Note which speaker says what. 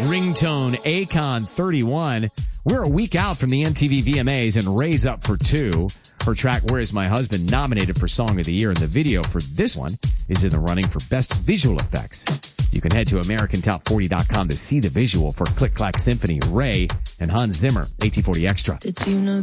Speaker 1: ringtone Akon 31. We're a week out from the MTV VMAs and Ray's up for 2. Her track, Where Is My Husband, nominated for Song of the Year, and the video for this one is in the running for Best Visual Effects. You can head to AmericanTop40.com to see the visual for Click Clack Symphony, Ray, and Hans Zimmer, AT40 Extra.
Speaker 2: Did you know